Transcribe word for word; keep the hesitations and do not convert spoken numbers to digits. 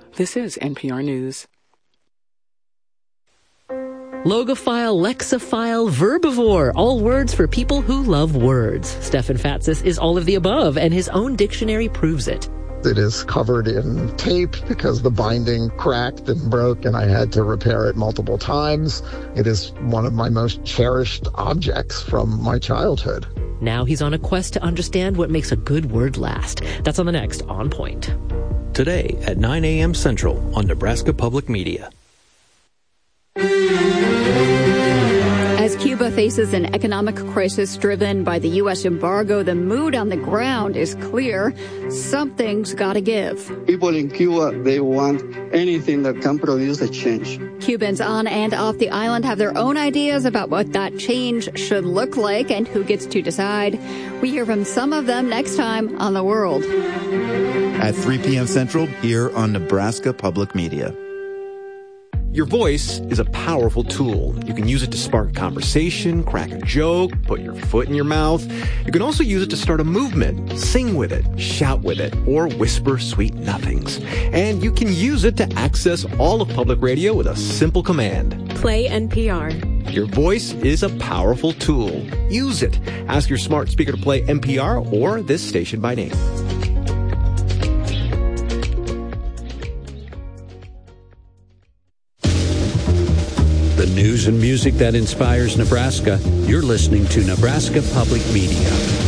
This is N P R News. Logophile, lexophile, verbivore, all words for people who love words. Stefan Fatsis is all of the above, and his own dictionary proves it. It is covered in tape because the binding cracked and broke and I had to repair it multiple times. It is one of my most cherished objects from my childhood. Now he's on a quest to understand what makes a good word last. That's on the next On Point. Today at nine a.m. Central on Nebraska Public Media. As Cuba faces an economic crisis driven by the U S embargo, the mood on the ground is clear. Something's got to give. People in Cuba, they want anything that can produce a change. Cubans on and off the island have their own ideas about what that change should look like and who gets to decide. We hear from some of them next time on The World. At three p.m. Central, here on Nebraska Public Media. Your voice is a powerful tool. You can use it to spark conversation, crack a joke, put your foot in your mouth. You can also use it to start a movement, sing with it, shout with it, or whisper sweet nothings. And you can use it to access all of public radio with a simple command. Play N P R. Your voice is a powerful tool. Use it. Ask your smart speaker to play N P R or this station by name. The news and music that inspires Nebraska. You're listening to Nebraska Public Media.